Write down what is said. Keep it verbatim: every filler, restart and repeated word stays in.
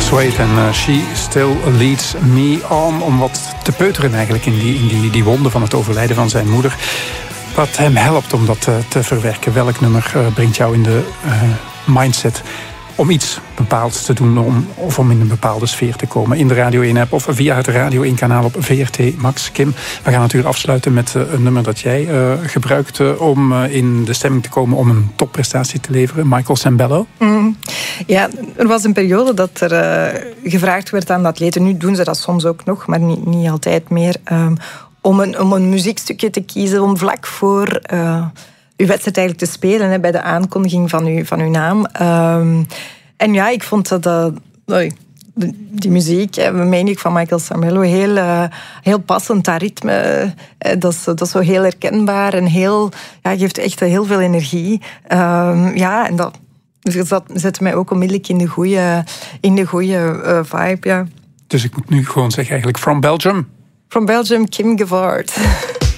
Suede en uh, She Still Leads Me On. Om wat te peuteren eigenlijk in die, in die, die wonden van het overlijden van zijn moeder. Wat hem helpt om dat uh, te verwerken. Welk nummer uh, brengt jou in de uh, mindset om iets bepaalds te doen om, of om in een bepaalde sfeer te komen. In de Radio één-app of via het Radio één-kanaal op V R T Max. Kim, we gaan natuurlijk afsluiten met uh, een nummer dat jij uh, gebruikt uh, om uh, in de stemming te komen om een topprestatie te leveren. Michael Sembello. Mm. Ja, er was een periode dat er uh, gevraagd werd aan de atleten. Nu doen ze dat soms ook nog, maar niet, niet altijd meer. Um, om, een, om een muziekstukje te kiezen om vlak voor uh, uw wedstrijd eigenlijk te spelen. Hè, bij de aankondiging van, uw, van uw naam. Um, en ja, ik vond dat... Uh, die muziek, de mening van Michael Sembello, heel, uh, heel passend, dat ritme, uh, dat, is, dat is zo heel herkenbaar en heel, ja, geeft echt heel veel energie. Um, ja, en dat, dus dat zet mij ook onmiddellijk in de goede, in de goede uh, vibe, ja. Dus ik moet nu gewoon zeggen eigenlijk From Belgium. From Belgium, Kim Gevard.